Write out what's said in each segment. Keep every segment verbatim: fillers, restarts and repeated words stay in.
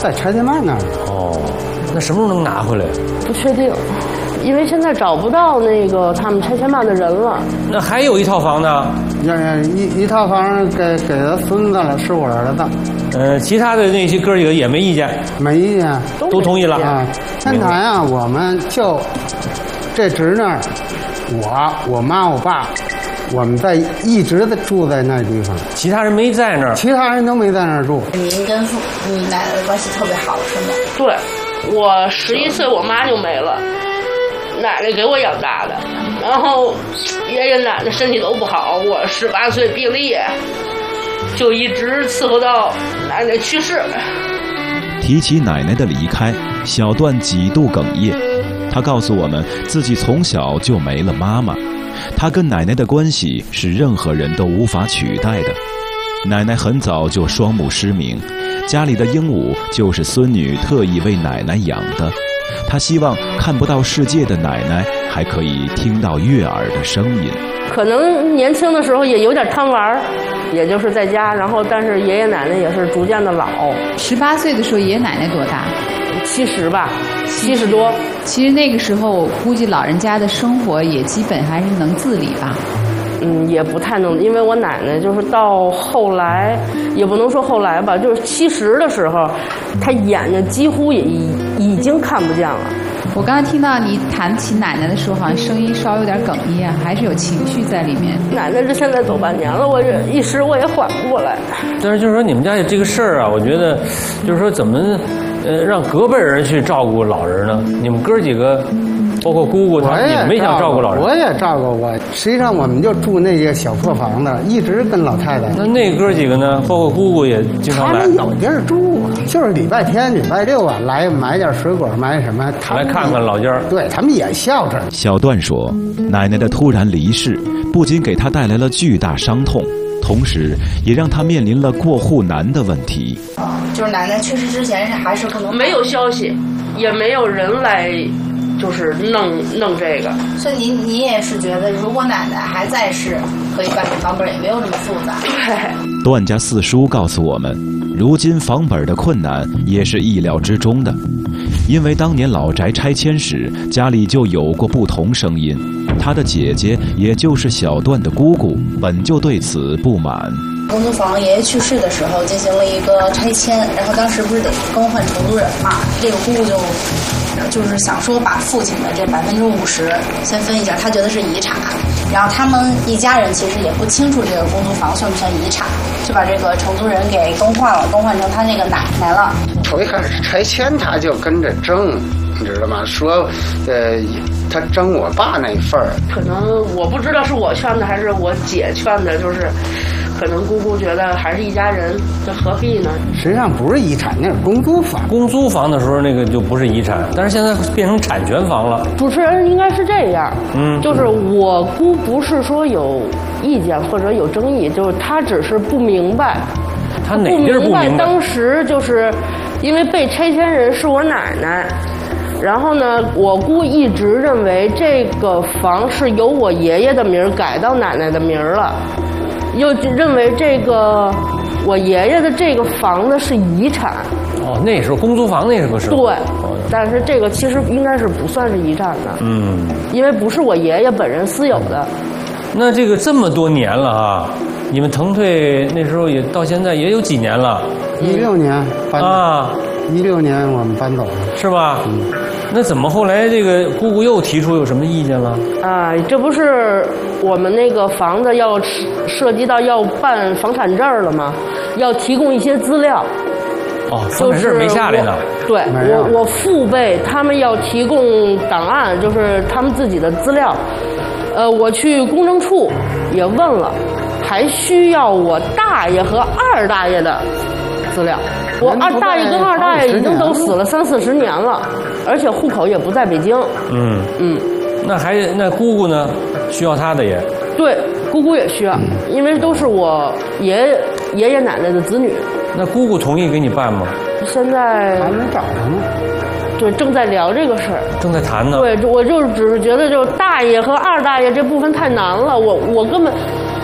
在拆迁办那儿。 哦，那什么时候能拿回来？ 不确定，因为现在找不到那个他们拆迁办的人了。 那还有一套房呢？ 一一套房给给他孙子了，是我儿子。 呃，其他的那些哥几个也没意见， 没意见， 都同意了啊。天台啊，我们就这侄女，我、我妈、我爸，我们在一直的住在那地方， 其他人没在那儿， 其他人都没在那儿住。 您跟父你奶奶的关系特别好，是吗？ 对，我十一岁，我妈就没了，奶奶给我养大的，然后爷爷奶奶身体都不好，我十八岁毕了业，就一直伺候到奶奶去世。 提起奶奶的离开，小段几度哽咽。他告诉我们，自己从小就没了妈妈，他跟奶奶的关系是任何人都无法取代的。奶奶很早就双目失明，家里的鹦鹉就是孙女特意为奶奶养的。他希望看不到世界的奶奶还可以听到悦耳的声音。 可能年轻的时候也有点贪玩，也就是在家，然后但是爷爷奶奶也是逐渐的老。 十八岁的时候，爷爷奶奶多大？ 七十吧，七十多。 其实那个时候，估计老人家的生活也基本还是能自理吧。 嗯，也不太能，因为我奶奶就是到后来，也不能说后来吧，就是七十的时候，她眼睛几乎也已已经看不见了。 我刚才听到你谈起奶奶的时候，好像声音稍有点哽咽，还是有情绪在里面。 奶奶这现在走半年了，我这一时我也缓不过来。 但是就是说你们家这个事儿啊，我觉得就是说怎么呃让隔辈人去照顾老人呢？你们哥几个，包括姑姑他，你们没想照顾老人？ 我也照顾过。实际上我们就住那个小破房子，一直跟老太太。 那那哥几个呢？包括姑姑也经常来。 他们有地儿住，就是礼拜天、礼拜六啊，来买点水果，买什么。 来看看老家。 对他们也孝顺。 小段说，奶奶的突然离世，不仅给他带来了巨大伤痛，同时也让他面临了过户难的问题。 就是奶奶去世之前是还是不能没有消息，也没有人来，就是弄弄这个。 所以您您也是觉得，如果奶奶还在世，可以办理房本，也没有这么复杂。 对。 段家四叔告诉我们，如今房本的困难也是意料之中的，因为当年老宅拆迁时，家里就有过不同声音。他的姐姐，也就是小段的姑姑，本就对此不满。 公租房爷爷去世的时候进行了一个拆迁，然后当时不是得更换承租人嘛，这个姑姑就就是想说把父亲的这百分之五十先分一下，他觉得是遗产，然后他们一家人其实也不清楚这个公租房算不算遗产，就把这个承租人给更换了，更换成他那个奶奶了。 头一开始拆迁他就跟着争，你知道吗？说呃他争我爸那份儿， 可能我不知道是我劝的还是我姐劝的，就是可能姑姑觉得还是一家人，这何必呢？ 实际上不是遗产，那是公租房。 公租房的时候那个就不是遗产，但是现在变成产权房了。 主持人应该是这样， 嗯， 就是我姑不是说有意见或者有争议，就是她只是不明白。 她哪地儿不明白？ 当时就是因为被拆迁人是我奶奶。然后呢，我姑一直认为这个房是由我爷爷的名改到奶奶的名了，又认为这个我爷爷的这个房子是遗产。 哦，那时候公租房那个时候。 对，但是这个其实应该是不算是遗产的。 嗯， 因为不是我爷爷本人私有的。 那这个这么多年了啊，你们腾退那时候也到现在也有几年了？ 一六年搬啊， 一六年我们搬走了， 是吧？嗯。那怎么后来这个姑姑又提出有什么意见了？ 啊，这不是我们那个房子要涉及到要办房产证了吗？要提供一些资料。 哦，房产证没下来呢。 对，我我父辈他们要提供档案，就是他们自己的资料。呃，我去公证处也问了，还需要我大爷和二大爷的资料。我二大爷跟二大爷已经都死了三四十年了，而且户口也不在北京。 嗯嗯，那还那姑姑呢？需要她的也。 对，姑姑也需要，因为都是我爷爷爷爷奶奶的子女。 那姑姑同意给你办吗？ 现在还没找着呢。 对，正在聊这个事儿， 正在谈呢。 对，我就只是觉得，就大爷和二大爷这部分太难了，我我根本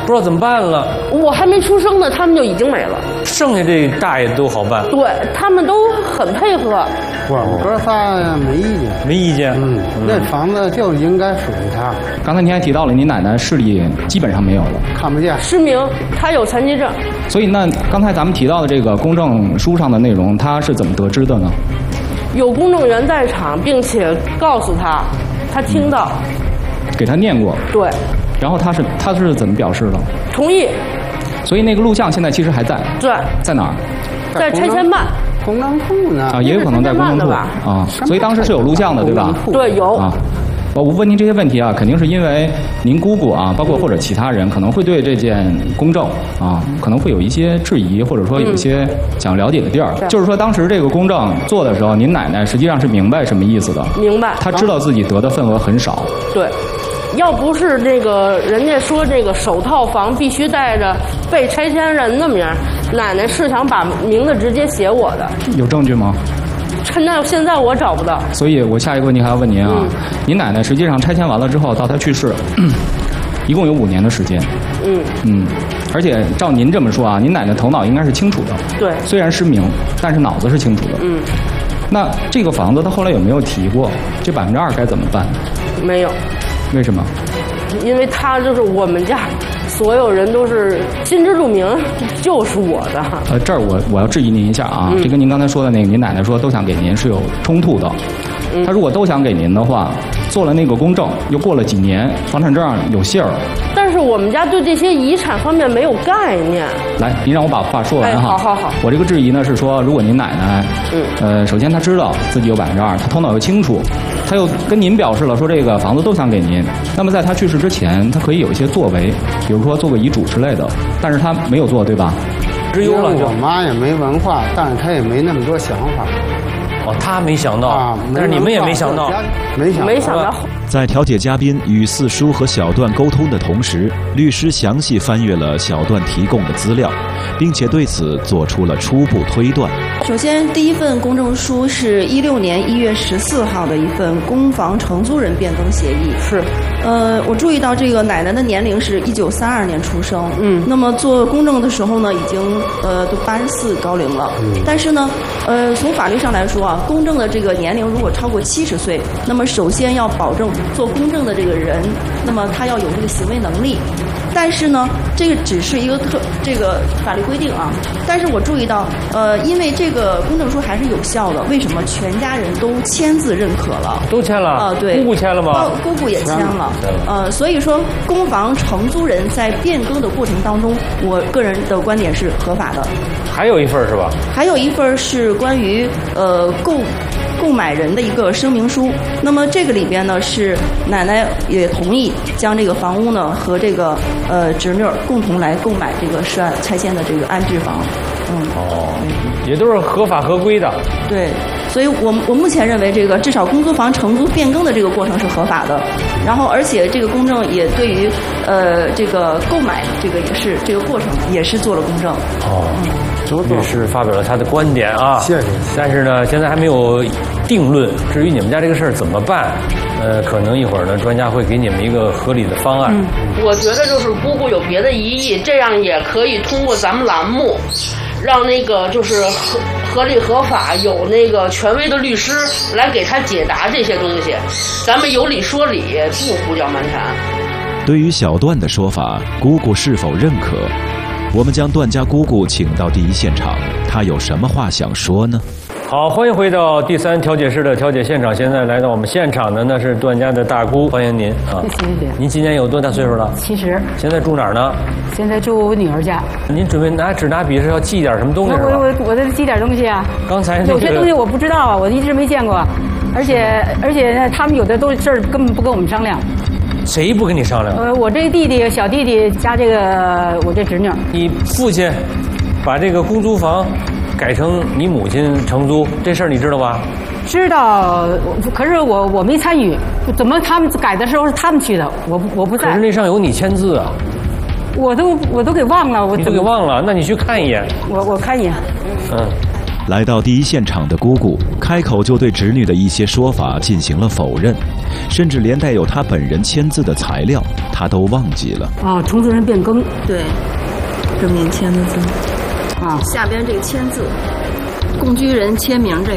不知道怎么办了。 我还没出生呢，他们就已经没了。 剩下这大爷都好办， 对他们都很配合。 我们哥仨没意见， 没意见。 嗯，那房子就应该属于他。 刚才您还提到了，您奶奶视力基本上没有了， 看不见， 失明，他有残疾症。 所以那刚才咱们提到的这个公证书上的内容，他是怎么得知的呢？ 有公证员在场，并且告诉他，他听到， 嗯、给他念过。 对。 然后他是他是怎么表示的？ 同意。 所以那个录像现在其实还在。 对。 在哪儿？ 在拆迁办。 公证处呢？ 啊，也有可能在公证处啊。所以当时是有录像的，对吧？ 对，有。 啊。我问您这些问题啊，肯定是因为您姑姑啊，包括或者其他人，可能会对这件公证啊，可能会有一些质疑，或者说有一些想了解的地儿。嗯、就是说，当时这个公证做的时候，您奶奶实际上是明白什么意思的？ 明白。 她知道自己得的份额很少。 对。要不是这个人家说这个首套房必须带着被拆迁人的名，奶奶是想把名字直接写我的。 有证据吗？ 那现在我找不到。 所以我下一个问题还要问您啊，嗯、您奶奶实际上拆迁完了之后到她去世，一共有五年的时间。 嗯嗯，而且照您这么说啊，您奶奶头脑应该是清楚的。 对。虽然失明，但是脑子是清楚的。 嗯。 那这个房子她后来有没有提过这百分之二该怎么办？ 没有。 为什么？ 因为他就是我们家所有人都是心知肚明，就是我的。 呃，这儿我我要质疑您一下啊， 嗯、 这跟您刚才说的那个，您奶奶说都想给您是有冲突的。 嗯、 他如果都想给您的话，做了那个公证，又过了几年，房产证上有信儿。 但是我们家对这些遗产方面没有概念。 来，您让我把话说完哈。 哎、好好好。 我这个质疑呢是说，如果您奶奶， 嗯， 呃，首先她知道自己有百分之二，她头脑又清楚，她又跟您表示了说这个房子都想给您，那么在她去世之前，她可以有一些作为，比如说做个遗嘱之类的，但是她没有做，对吧？ 因为我妈也没文化，但是她也没那么多想法。 哦，他没想到，啊、但是你们也没想到， 没想没想到。 在调解嘉宾与四叔和小段沟通的同时，律师详细翻阅了小段提供的资料，并且对此做出了初步推断。 首先，第一份公证书是一六年一月十四号的一份公房承租人变更协议。 是。 呃，我注意到这个奶奶的年龄是一九三二年出生。 嗯。 那么做公证的时候呢，已经呃都八十四高龄了。 嗯。 但是呢，呃，从法律上来说啊，公证的这个年龄如果超过七十岁，那么首先要保证做公证的这个人，那么他要有这个行为能力。但是呢，这个只是一个特这个法律规定啊。但是我注意到，呃，因为这个公证书还是有效的，为什么全家人都签字认可了？ 都签了啊、呃，对， 姑姑签了吗？ 姑姑也签了。呃，所以说，公房承租人在变更的过程当中，我个人的观点是合法的。 还有一份是吧？ 还有一份是关于呃购。购买人的一个声明书，那么这个里边呢是奶奶也同意将这个房屋呢和这个呃侄女共同来购买这个涉案拆迁的这个安置房，嗯， 哦，也都是合法合规的。 对，所以我我目前认为这个至少公租房承租变更的这个过程是合法的，然后而且这个公证也对于呃这个购买这个也是这个过程也是做了公证。 哦。嗯律师发表了他的观点啊， 谢谢。 但是呢，现在还没有定论。至于你们家这个事儿怎么办，呃，可能一会儿呢，专家会给你们一个合理的方案。 嗯，我觉得就是姑姑有别的疑义，这样也可以通过咱们栏目，让那个就是合合理合法、有那个权威的律师来给他解答这些东西。咱们有理说理，不胡搅蛮缠。 对于小段的说法，姑姑是否认可？我们将段家姑姑请到第一现场，她有什么话想说呢？ 好，欢迎回到第三调解室的调解现场。现在来到我们现场的呢是段家的大姑，欢迎您啊！ 谢谢您。 您今年有多大岁数了？ 七十。 现在住哪儿呢？ 现在住我女儿家。 您准备拿纸拿笔是要记点什么东西？ 我我我得记点东西啊。 刚才、那个、 有些东西我不知道啊，我一直没见过，而且而且呢，他们有的都事儿根本不跟我们商量。 谁不跟你商量？ 呃，我这个弟弟、小弟弟加这个我这侄女。 你父亲把这个公租房改成你母亲承租，这事儿你知道吧？ 知道，可是我我没参与，怎么他们改的时候是他们去的，我我不在。 可是那上有你签字啊。 我都我都给忘了，我你都给忘了，那你去看一眼。 我我看一眼。 嗯。 来到第一现场的姑姑开口就对侄女的一些说法进行了否认，甚至连带有她本人签字的材料她都忘记了。 啊，重组人变更， 对，这面签的字啊， 下边这个签字，共居人签名这